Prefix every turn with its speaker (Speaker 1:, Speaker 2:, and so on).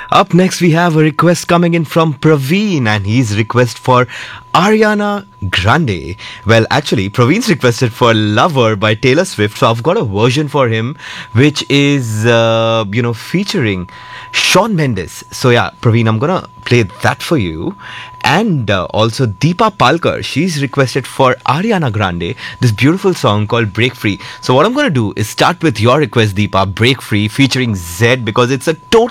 Speaker 1: Up next, we have a request coming in from Praveen, and his request for Ariana Grande. Well, actually, Praveen's requested for Lover by Taylor Swift, so I've got a version for him, which is, featuring Shawn Mendes. So, yeah, Praveen, I'm gonna play that for you. And also Deepa Palkar, she's requested for Ariana Grande this beautiful song called Break Free. So what I'm going to do is start with your request, Deepa, Break Free, featuring Zed, because it's a total